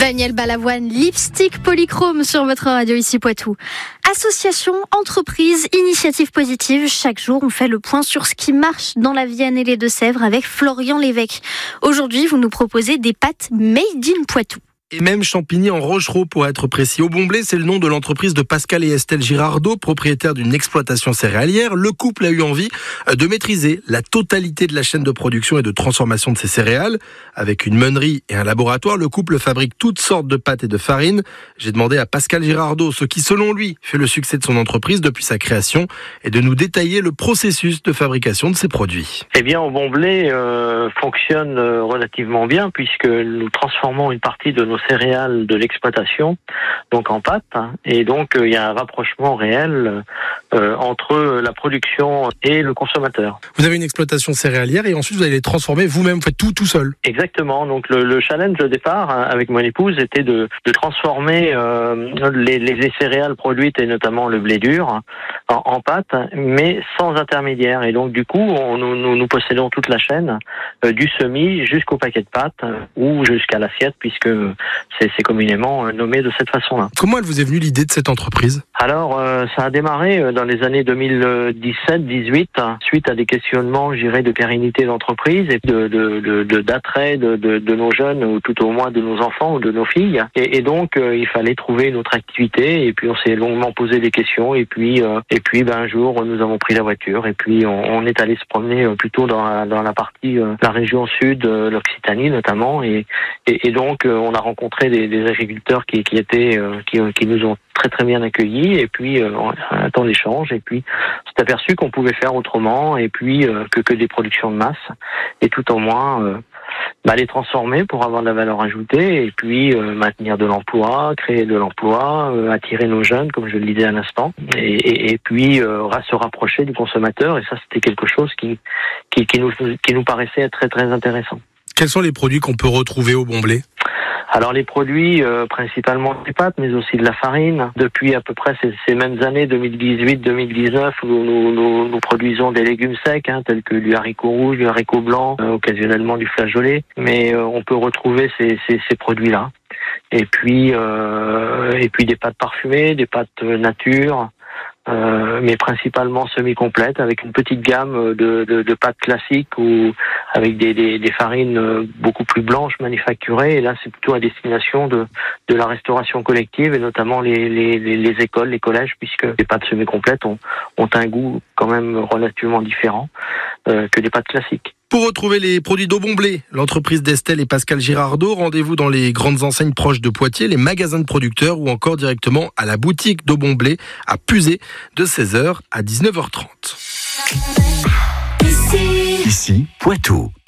Daniel Balavoine, lipstick polychrome sur votre radio ici Poitou. Association, entreprise, initiative positive. Chaque jour, on fait le point sur ce qui marche dans la Vienne et les Deux-Sèvres avec Florian Lévesque. Aujourd'hui, vous nous proposez des pâtes made in Poitou. Et même Champigny en Rochereau pour être précis. Aubomblé, c'est le nom de l'entreprise de Pascal et Estelle Girardot, propriétaires d'une exploitation céréalière. Le couple a eu envie de maîtriser la totalité de la chaîne de production et de transformation de ces céréales. Avec une meunerie et un laboratoire, le couple fabrique toutes sortes de pâtes et de farines. J'ai demandé à Pascal Girardot ce qui, selon lui, fait le succès de son entreprise depuis sa création et de nous détailler le processus de fabrication de ses produits. Eh bien, Aubomblé fonctionne relativement bien puisque nous transformons une partie de nos céréales de l'exploitation donc en pâte, et donc il y a un rapprochement réel entre la production et le consommateur. Vous avez une exploitation céréalière et ensuite vous allez les transformer vous-même, vous faites tout seul. Exactement, donc le challenge de départ avec mon épouse était de transformer les céréales produites et notamment le blé dur en pâte, mais sans intermédiaire, et donc du coup nous possédons toute la chaîne du semis jusqu'au paquet de pâte ou jusqu'à l'assiette, puisque c'est communément nommé de cette façon-là. Comment elle vous est venue l'idée de cette entreprise ? Alors, ça a démarré dans les années 2017-18, suite à des questionnements, je dirais, de pérennité d'entreprise et d'attrait de nos jeunes, ou tout au moins de nos enfants ou de nos filles. Et donc, il fallait trouver une autre activité, et puis on s'est longuement posé des questions, et puis un jour, nous avons pris la voiture, et puis on est allé se promener plutôt dans la partie, la région sud, l'Occitanie notamment, et donc on a rencontré des agriculteurs qui nous ont très bien accueillis, et puis un temps d'échange, et puis on s'est aperçu qu'on pouvait faire autrement, et puis que des productions de masse, et tout au moins les transformer pour avoir de la valeur ajoutée, et puis maintenir de l'emploi, créer de l'emploi, attirer nos jeunes, comme je le disais à l'instant, et puis se rapprocher du consommateur, et ça c'était quelque chose qui nous paraissait très intéressant. Quels sont les produits qu'on peut retrouver au Aubomblé ? Alors les produits, principalement des pâtes, mais aussi de la farine. Depuis à peu près ces mêmes années, 2018-2019, nous produisons des légumes secs, tels que du haricot rouge, du haricot blanc, occasionnellement du flageolet. Mais on peut retrouver ces produits-là. Et puis des pâtes parfumées, des pâtes nature, mais principalement semi-complètes, avec une petite gamme de pâtes classiques ou avec des farines beaucoup plus blanches manufacturées. Et là, c'est plutôt à destination de la restauration collective, et notamment les écoles, les collèges, puisque les pâtes semi-complètes ont un goût quand même relativement différent que les pâtes classiques. Pour retrouver les produits d'Aubomblé, l'entreprise d'Estelle et Pascal Girardot, rendez-vous dans les grandes enseignes proches de Poitiers, les magasins de producteurs, ou encore directement à la boutique d'Aubomblé à Puzet de 16h à 19h30. Ici, Poitou.